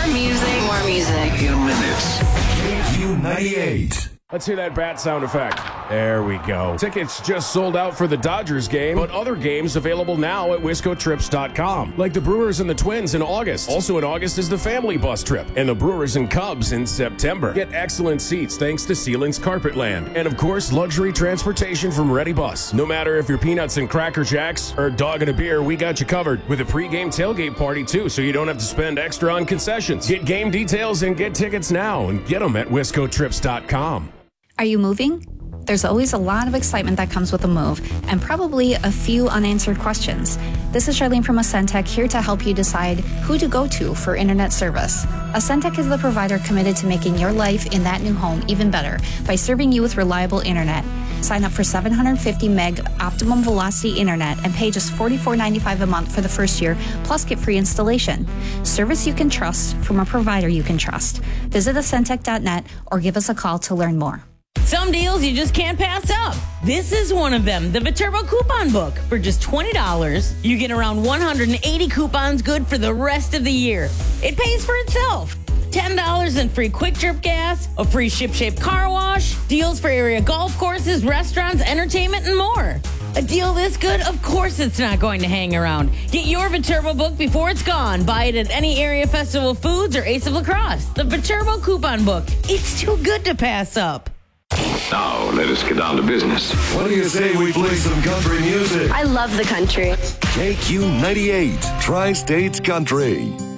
More music. More music. In minutes. Q98. Let's hear that bat sound effect. There we go. Tickets just sold out for the Dodgers game, but other games available now at WiscoTrips.com. Like the Brewers and the Twins in August. Also in August is the family bus trip. And the Brewers and Cubs in September. Get excellent seats thanks to Ceilings Carpetland. And of course, luxury transportation from Ready Bus. No matter if you're peanuts and Cracker Jacks or dog and a beer, we got you covered. With a pregame tailgate party too, so you don't have to spend extra on concessions. Get game details and get tickets now. And get them at WiscoTrips.com. Are you moving? There's always a lot of excitement that comes with a move, and probably a few unanswered questions. This is Charlene from Ascentech, here to help you decide who to go to for internet service. Ascentech is the provider committed to making your life in that new home even better by serving you with reliable internet. Sign up for 750 meg optimum velocity internet and pay just $44.95 a month for the first year, plus get free installation. Service you can trust from a provider you can trust. Visit Ascentech.net or give us a call to learn more. Some deals you just can't pass up. This is one of them, the Viterbo Coupon Book. For just $20, you get around 180 coupons good for the rest of the year. It pays for itself. $10 in free quick trip gas, a free ship-shape car wash, deals for area golf courses, restaurants, entertainment, and more. A deal this good? Of course it's not going to hang around. Get your Viterbo book before it's gone. Buy it at any area Festival Foods or Ace of Lacrosse. The Viterbo Coupon Book. It's too good to pass up. Now, let us get down to business. What do you say we play some country music? I love the country. KQ98, Tri-States Country.